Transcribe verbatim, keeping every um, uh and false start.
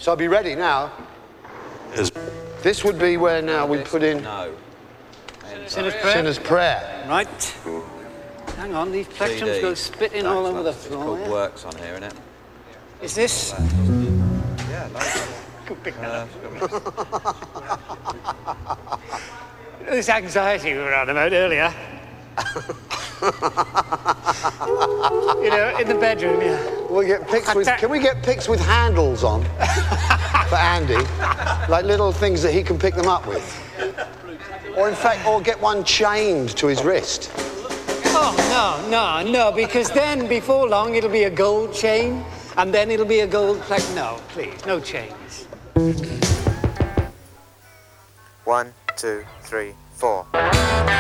So I'll be ready now. Is This would be where now we put in No. Sinner's prayer. Sinner's Prayer. Right. Hang on, these C plectrums D. go spitting all over the It's floor. called yeah? Works on here, isn't it? Is this? Yeah, nice. Uh, This anxiety we were on about earlier. You know, in the bedroom, yeah. We'll get pics with, can we get pics with handles on for Andy? Like little things that he can pick them up with. Or in fact, or get one chained to his wrist. Oh, no, no, no, because then before long it'll be a gold chain and then it'll be a gold plate. No, please, no chains. One, two, three, four.